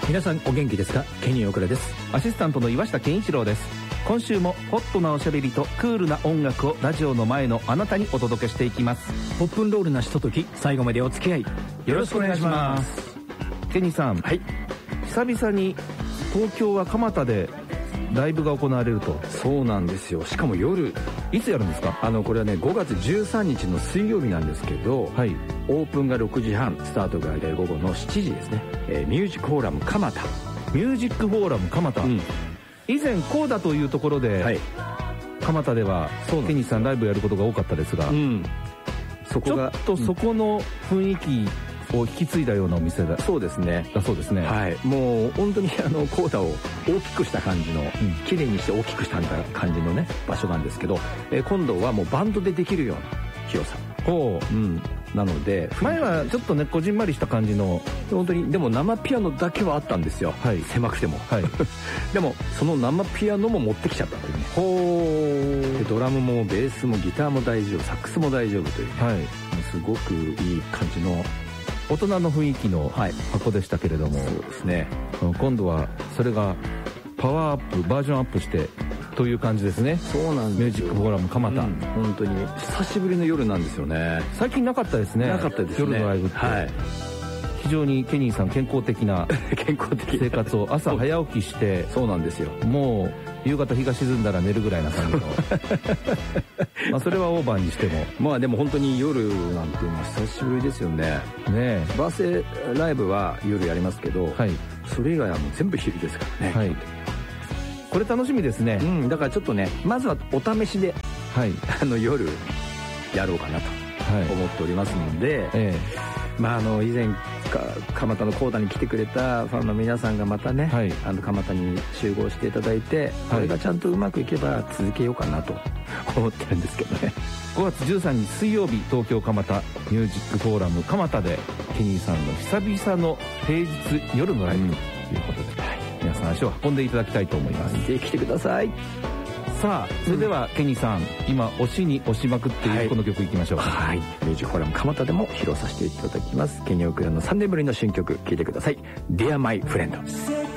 皆さんお元気ですか？ケニー岡田です。 アシスタントの岩下健一郎です。今週もホットなおしゃべりとクールな音楽をラジオの前のあなたにお届けしていきます。 ポップンロールなひととき、最後までお付き合いよろしくお願いします。 ケニーさん、 はい、 久々に東京は蒲田でライブが行われると。 そうなんですよ。しかも夜。 いつやるんですか？ これはね、5月13日の水曜日なんですけど、 はい、 オープンが6時半、スタートが午後の7時ですね。ミュージックフォーラム蒲田。 ミュージックフォーラム蒲田、以前こうだというところで、はい、蒲田ではケニーさんライブやることが多かったですが、 そこがちょっとそこの雰囲気を引き継いだようなお店だそうですね。 だそうですね。 はい、もう本当にコーダを大きくした感じの、綺麗にして大きくした感じのね場所なんですけど、今度はもうバンドでできるような広さ。なので前はちょっとねこじんまりした感じの、 本当にでも生ピアノだけはあったんですよ、はい、狭くても、はい、でもその生ピアノも持ってきちゃったというね。でドラムもベースもギターも大丈夫、サックスも大丈夫というね、はい、すごくいい感じの大人の雰囲気の箱でしたけれども、 そうですね。 今度はそれがパワーアップバージョンアップしてという感じですね。 そうなんですよ。 ミュージックフォーラム蒲田、 本当に久しぶりの夜なんですよね。 最近なかったですね。 なかったですね。 夜のライブって、 はい、 非常にケニーさん健康的な健康的生活を朝早起きしてそうなんですよ。 もう夕方日が沈んだら寝るぐらいな感じのまあそれはオーバーにしてもまあでも本当に夜なんていうのは久しぶりですよね。 ね、 バースデーライブは夜やりますけど、はい、それ以外はもう全部昼ですからね。 はい、これ楽しみですね。 だからちょっとね、まずはお試しで、はい、夜やろうかなと思っておりますので、まあ以前蒲田のコーダに来てくれたファンの皆さんがまたね、はい、蒲田に集合していただいて、これがちゃんとうまくいけば続けようかなと思ってるんですけどね。 5月13日水曜日、東京蒲田ミュージックフォーラム蒲田でケニーさんの久々の平日夜のライブということで、皆さん足を運んでいただきたいと思います。 ぜひ来てください。 さあそれでは、ケニーさん今推しに推しまくっているこの曲いきましょう。 はい、ミュージックフォーラム蒲田でも披露させていただきます。ケニー・オクラの3年ぶりの新曲聴いてください。 Dear My Friend。